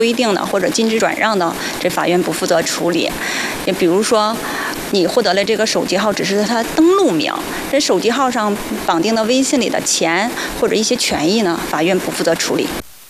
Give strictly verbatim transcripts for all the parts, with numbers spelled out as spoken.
规定的或者禁止转让的，这法院不负责处理。也比如说，你获得了这个手机号，只是它登录名，这手机号上绑定的微信里的钱或者一些权益呢，法院不负责处理。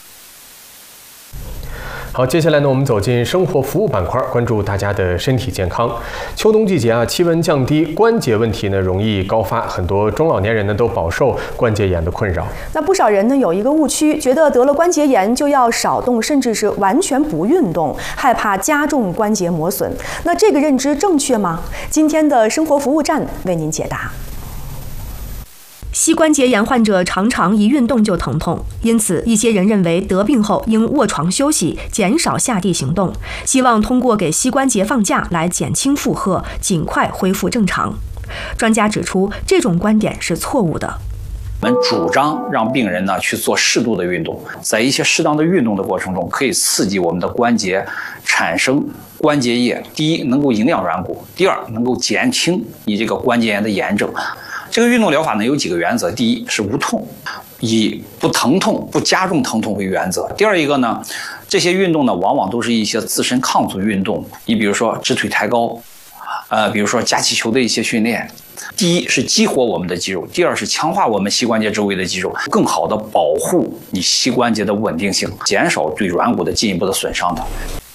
好，接下来呢，我们走进生活服务板块，关注大家的身体健康。秋冬季节啊，气温降低，关节问题呢容易高发，很多中老年人呢都饱受关节炎的困扰。 那不少人呢有一个误区，觉得得了关节炎就要少动，甚至是完全不运动，害怕加重关节磨损。那这个认知正确吗？今天的生活服务站为您解答。膝关节炎患者常常一运动就疼痛，因此一些人认为得病后应卧床休息，减少下地行动，希望通过给膝关节放假来减轻负荷，尽快恢复正常。专家指出，这种观点是错误的。 我们主张让病人呢去做适度的运动，在一些适当的运动的过程中，可以刺激我们的关节产生关节液，第一能够营养软骨，第二能够减轻你这个关节炎的炎症。这个运动疗法呢有几个原则，第一是无痛，以不疼痛、不加重疼痛为原则。第二一个呢，这些运动呢往往都是一些自身抗阻运动，你比如说直腿抬高，呃，比如说夹气球的一些训练。第一是激活我们的肌肉，第二是强化我们膝关节周围的肌肉，更好的保护你膝关节的稳定性，减少对软骨的进一步的损伤的。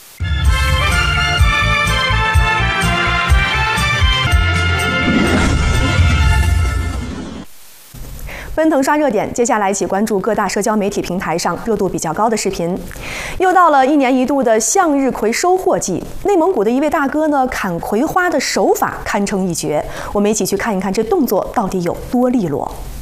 奔腾刷热点，接下来一起关注各大社交媒体平台上热度比较高的视频。又到了一年一度的向日葵收获季，内蒙古的一位大哥呢，砍葵花的手法堪称一绝。我们一起去看一看这动作到底有多利落。